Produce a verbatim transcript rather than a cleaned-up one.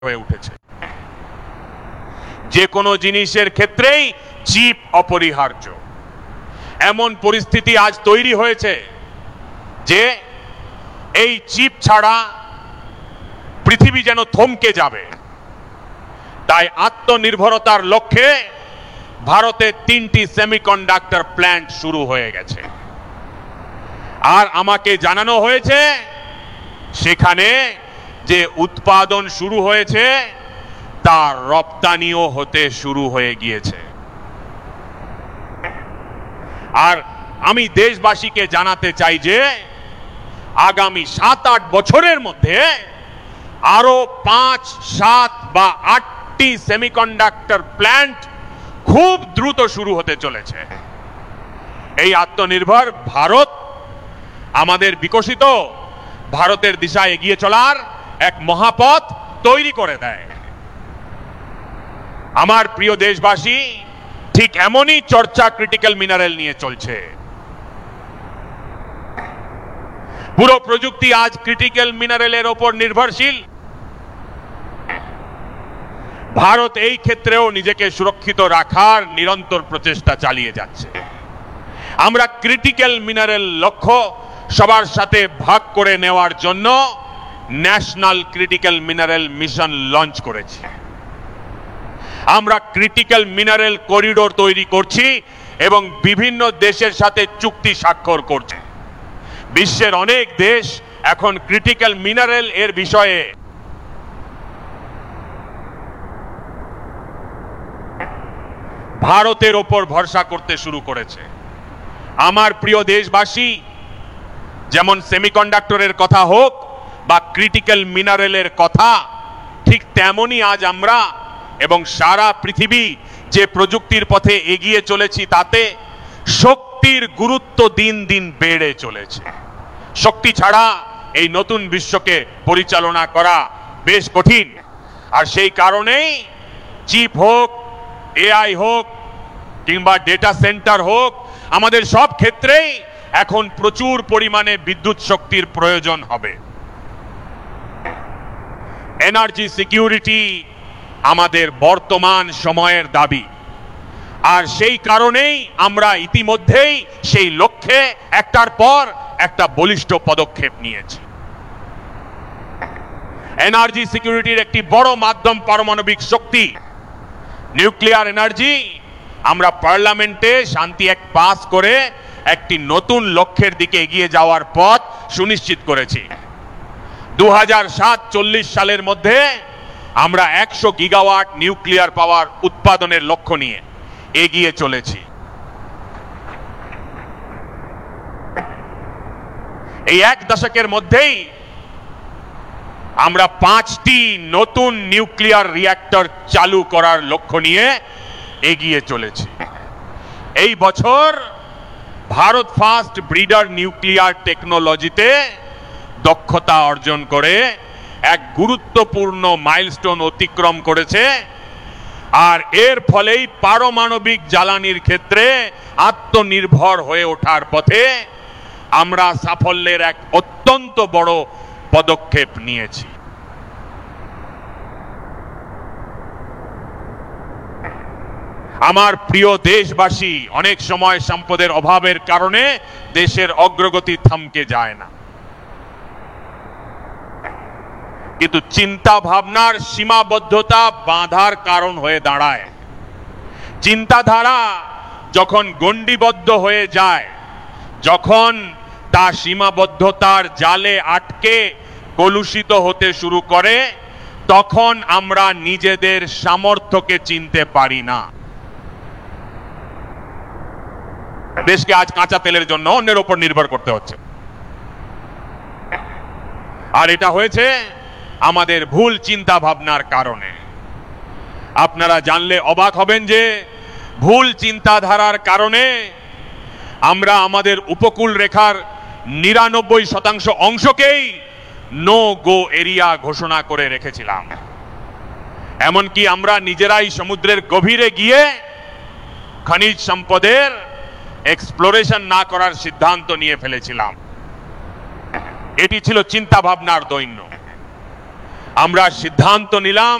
হয়ে উঠেছে। যে কোনো জিনিসের ক্ষেত্রেই চিপ অপরিহার্য। এমন পরিস্থিতি আজ তৈরি হয়েছে যে এই চিপ ছাড়া পৃথিবী যেন থমকে যাবে। তাই আত্মনির্ভরতার লক্ষ্যে ভারতে তিনটি সেমিকন্ডাক্টর প্ল্যান্ট শুরু হয়ে গেছে। আর আমাকে জানানো হয়েছে সেখানে যে উৎপাদন শুরু হয়েছে তার রপ্তানিও হতে শুরু হয়ে গিয়েছে। আর আমি দেশবাসীকে জানাতে চাই যে আগামী সাত আট বছরের মধ্যে আরো পাঁচ সাত বা আটটি সেমিকন্ডাক্টর প্ল্যান্ট খুব দ্রুত শুরু হতে চলেছে। এই আত্মনির্ভর ভারত আমাদের বিকশিত ভারতের দিশায় এগিয়ে চলার এক মহাপথ তৈরি করে দেয়। আমার প্রিয় দেশবাসী, ঠিক এমনই চর্চা ক্রিটিক্যাল মিনারেল নিয়ে চলছে। পুরো প্রযুক্তি আজ ক্রিটিক্যাল মিনারেলের ওপর নির্ভরশীল। ভারত এই ক্ষেত্রেও নিজেকে সুরক্ষিত রাখার নিরন্তর প্রচেষ্টা চালিয়ে যাচ্ছে। আমরা ক্রিটিক্যাল মিনারেল লক্ষ্য সবার সাথে ভাগ করে নেওয়ার জন্য national critical mineral mission launch করেছি। আমরা ক্রিটিক্যাল মিনারেল করিডোর তৈরি করছি এবং বিভিন্ন দেশের সাথে চুক্তি স্বাক্ষর করছে। বিশ্বের অনেক দেশ এখন ক্রিটিক্যাল মিনারেল এর বিষয়ে ভারতের ওপর ভরসা করতে শুরু করেছে। আমার প্রিয় দেশবাসী, যেমন সেমিকন্ডাক্টরের কথা হোক বা ক্রিটিক্যাল মিনারেলের কথা, ঠিক তেমনি আজ আমরা এবং সারা পৃথিবী যে প্রযুক্তির পথে এগিয়ে চলেছি তাতে শক্তির গুরুত্ব দিন দিন বেড়ে চলেছে। শক্তি ছাড়া এই নতুন বিশ্বকে পরিচালনা করা বেশ কঠিন। আর সেই কারণেই চিপ হোক, এআই হোক কিংবা ডেটা সেন্টার হোক, আমাদের সব ক্ষেত্রেই এখন প্রচুর পরিমাণে বিদ্যুৎ শক্তির প্রয়োজন হবে। এনার্জি সিকিউরিটি আমাদের বর্তমান সময়ের দাবি। আর সেই কারণেই আমরা ইতিমধ্যেই সেই লক্ষ্যে একটার পর একটা বলিষ্ঠ পদক্ষেপ নিয়েছি। এনার্জি সিকিউরিটির একটি বড় মাধ্যম পারমাণবিক শক্তি, নিউক্লিয়ার এনার্জি। আমরা পার্লামেন্টে শান্তি অ্যাক্ট পাস করে একটি নতুন লক্ষ্যের দিকে এগিয়ে যাওয়ার পথ সুনিশ্চিত করেছি। দু হাজার সাতচল্লিশ সালের মধ্যে আমরা একশো গিগাওয়াট নিউক্লিয়ার পাওয়ার উৎপাদনের লক্ষ্য নিয়ে এগিয়ে চলেছি। এই এক দশকের মধ্যেই আমরা পাঁচটি নতুন নিউক্লিয়ার রিঅ্যাক্টর চালু করার লক্ষ্য নিয়ে এগিয়ে চলেছি। এই বছর ভারত ফার্স্ট ব্রিডার নিউক্লিয়ার টেকনোলজিতে দক্ষতা অর্জন করে এক গুরুত্বপূর্ণ মাইলস্টোন অতিক্রম করেছে। আর এর ফলেই পারমাণবিক জ্বালানির ক্ষেত্রে আত্মনির্ভর হয়ে ওঠার পথে আমরা সাফল্যের এক অত্যন্ত বড় পদক্ষেপ নিয়েছি। আমার প্রিয় দেশবাসী, অনেক সময় সম্পদের অভাবের কারণে দেশের অগ্রগতি থমকে যায় না, কিন্তু চিন্তা ভাবনার সীমাবদ্ধতা বাধার কারণ হয়ে দাঁড়ায়। চিন্তাধারা যখন গণ্ডিবদ্ধ হয়ে যায়, যখন তা সীমাবদ্ধতার জালে আটকে কলুষিত হতে শুরু করে, তখন আমরা নিজেদের সামর্থ্যকে চিনতে পারি না। দেশকে আজ কাঁচা তেলের জন্য অন্যের উপর নির্ভর করতে হচ্ছে। আর এটা হয়েছে আমাদের ভুল চিন্তা ভাবনার কারণে। আপনারা জানলে অবাক হবেন যে ভুল চিন্তাধারার কারণে আমরা আমাদের উপকূল রেখার নিরানব্বই শতাংশ অংশকেই নো গো এরিয়া ঘোষণা করে রেখেছিলাম। এমনকি আমরা নিজেরাই সমুদ্রের গভীরে গিয়ে খনিজ সম্পদের এক্সপ্লোরেশন না করার সিদ্ধান্ত নিয়ে ফেলেছিলাম। এটি ছিল চিন্তা ভাবনার দৈন্য। আমরা সিদ্ধান্ত নিলাম